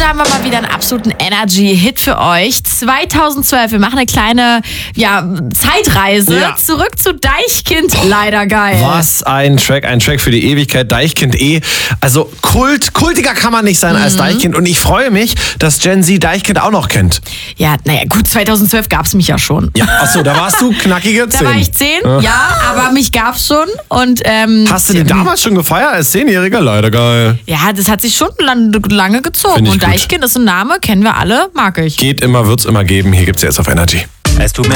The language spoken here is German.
da haben wir mal wieder einen absoluten Energy-Hit für euch. 2012, wir machen eine kleine Zeitreise zurück zu Deichkind. Leider geil. Was ein Track für die Ewigkeit. Deichkind Also kultiger kann man nicht sein als Deichkind. Und ich freue mich, dass Gen Z Deichkind auch noch kennt. Ja, naja, gut, 2012 gab es mich ja schon. Ja, achso, da warst du knackige 10. Da war ich 10, aber mich gab's schon. Und, hast du den damals schon gefeiert als 10-Jähriger? Leider geil. Ja, das hat sich schon lange gezogen. Und Deichkind ist ein Name, kennen wir alle, mag ich. Wird's immer geben. Hier gibt's jetzt auf Energy. Es tut mir